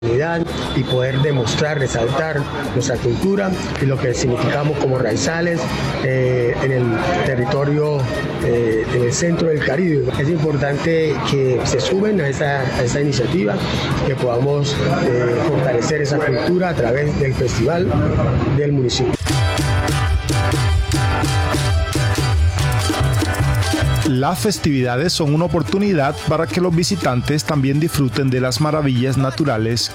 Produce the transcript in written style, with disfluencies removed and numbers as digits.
y poder demostrar, resaltar nuestra cultura y lo que significamos como raizales en el territorio del centro del Caribe. Es importante que se sumen a esta iniciativa, que podamos fortalecer esa cultura a través del festival del municipio. Las festividades son una oportunidad para que los visitantes también disfruten de las maravillas naturales